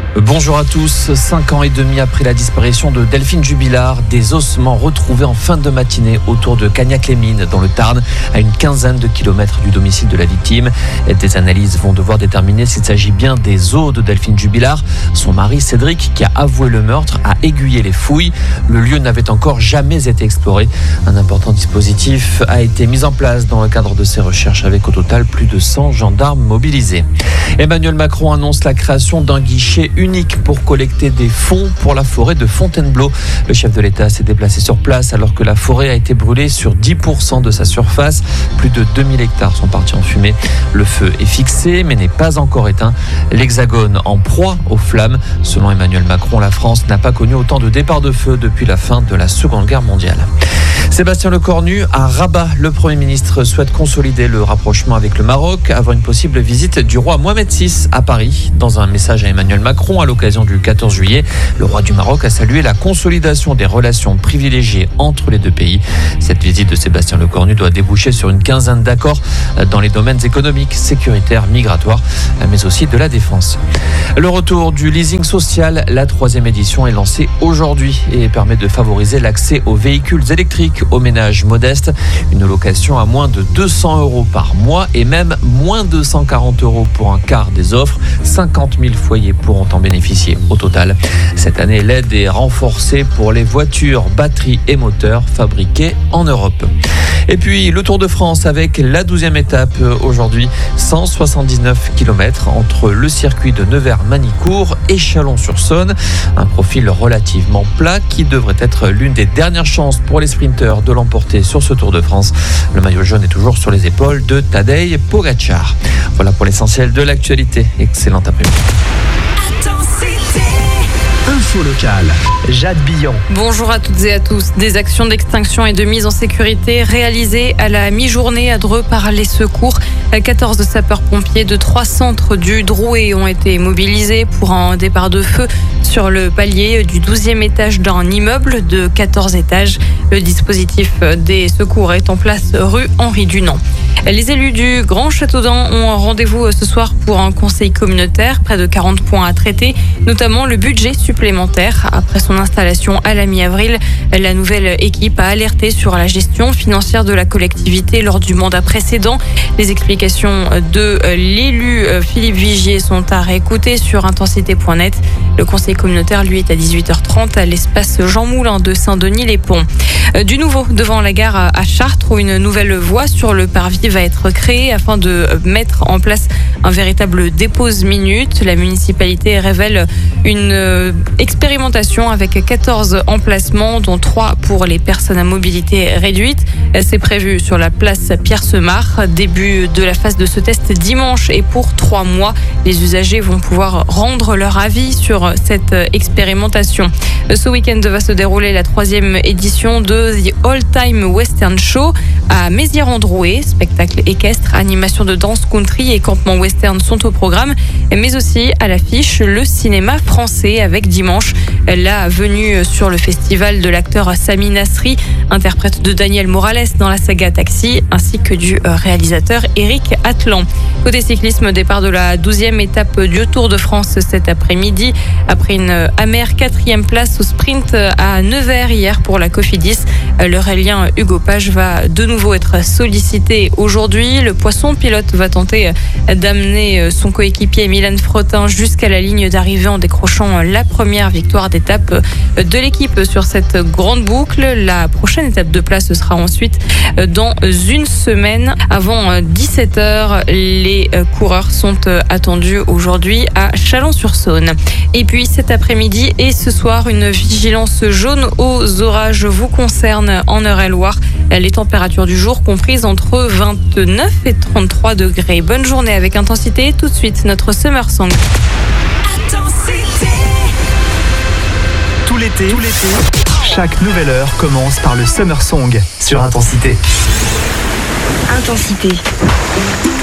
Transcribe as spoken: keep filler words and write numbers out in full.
Bonjour à tous. Cinq ans et demi après la disparition de Delphine Jubilard, des ossements retrouvés en fin de matinée autour de Cagnac-les-Mines, dans le Tarn, à une quinzaine de kilomètres du domicile de la victime. Des analyses vont devoir déterminer s'il s'agit bien des os de Delphine Jubilard. Son mari Cédric, qui a avoué le meurtre, a aiguillé les fouilles. Le lieu n'avait encore jamais été exploré. Un important dispositif a été mis en place dans le cadre de ces recherches, avec au total plus de cent gendarmes mobilisés. Emmanuel Macron annonce la création d'un guichet unique pour collecter des fonds pour la forêt de Fontainebleau. Le chef de l'État s'est déplacé sur place alors que la forêt a été brûlée sur dix pour cent de sa surface. Plus de deux mille hectares sont partis en fumée. Le feu est fixé mais n'est pas encore éteint. L'Hexagone en proie aux flammes. Selon Emmanuel Macron, la France n'a pas connu autant de départs de feu depuis la fin de la Seconde Guerre mondiale. Sébastien Lecornu à Rabat. Le Premier ministre souhaite consolider le rapprochement avec le Maroc avant une possible visite du roi Mohamed six à Paris. Dans un message à Emmanuel Macron à l'occasion du quatorze juillet, le roi du Maroc a salué la consolidation des relations privilégiées entre les deux pays. Cette visite de Sébastien Lecornu doit déboucher sur une quinzaine d'accords dans les domaines économiques, sécuritaires, migratoires, mais aussi de la défense. Le retour du leasing social, la troisième édition est lancée aujourd'hui et permet de favoriser l'accès aux véhicules électriques aux ménages modestes. Une location à moins de deux cents euros par mois et même moins deux cent quarante euros pour un quart des offres. cinquante mille foyers pourront en bénéficier au total. Cette année, l'aide est renforcée pour les voitures, batteries et moteurs fabriquées en Europe. Et puis le Tour de France avec la douzième étape aujourd'hui, cent soixante-dix-neuf kilomètres entre le circuit de Nevers-Manicourt et Chalon-sur-Saône. Un profil relativement plat qui devrait être l'une des dernières chances pour les sprinteurs de l'emporter sur ce Tour de France. Le maillot jaune est toujours sur les épaules de Tadej Pogačar. Voilà pour l'essentiel de l'actualité. Excellent après-midi. Info locale, Jade Billon. Bonjour à toutes et à tous. Des actions d'extinction et de mise en sécurité réalisées à la mi-journée à Dreux par les secours. quatorze sapeurs-pompiers de trois centres du Drouet ont été mobilisés pour un départ de feu sur le palier du douzième étage d'un immeuble de quatorze étages. Le dispositif des secours est en place rue Henri Dunant. Les élus du Grand Châteaudun ont un rendez-vous ce soir pour un conseil communautaire. Près de quarante points à traiter, notamment le budget supplémentaire. Après son installation à la mi-avril, la nouvelle équipe a alerté sur la gestion financière de la collectivité lors du mandat précédent. Les explications de l'élu Philippe Vigier sont à réécouter sur intensité point net. Le conseil communautaire, lui, est à dix-huit heures trente à l'espace Jean Moulin de Saint-Denis-les-Ponts. Du nouveau devant la gare à Chartres, où une nouvelle voie sur le parvis va être créée afin de mettre en place un véritable dépose-minute. La municipalité révèle une expérimentation avec quatorze emplacements, dont trois pour les personnes à mobilité réduite. C'est prévu sur la place Pierre-Semard. Début de la phase de ce test dimanche et pour trois mois. Les usagers vont pouvoir rendre leur avis sur cette expérimentation. Ce week-end va se dérouler la troisième édition de The All Time Western Show à Mézières-en-Drouet. Spectacle équestre, animation de danse country et campement western sont au programme, mais aussi à l'affiche le cinéma français avec dimanche la venue sur le festival de l'acteur Sami Nasri, interprète de Daniel Morales dans la saga Taxi, ainsi que du réalisateur Eric Atlan. Côté cyclisme, départ de la douzième étape du Tour de France cet après-midi. Après une amère quatrième place au sprint à Nevers hier pour la Cofidis, le Rélien Hugo Page va de nouveau être sollicité aujourd'hui. Le poisson pilote va tenter d'amener son coéquipier Milan Frotin jusqu'à la ligne d'arrivée en décrochant la première victoire d'étape de l'équipe sur cette grande boucle. La prochaine étape de place sera ensuite dans une semaine. Avant dix-sept heures, les coureurs sont attendus aujourd'hui à Chalon-sur-Saône. Et puis cet après-midi et ce soir, une vigilance jaune aux orages vous concerne en Eure-et-Loire. Les températures du jour comprises entre vingt-neuf et trente-trois degrés. Bonne journée avec Intensité. Tout de suite, notre Summer Song. Tout l'été, tout l'été, chaque nouvelle heure commence par le Summer Song sur Intensité. Intensité.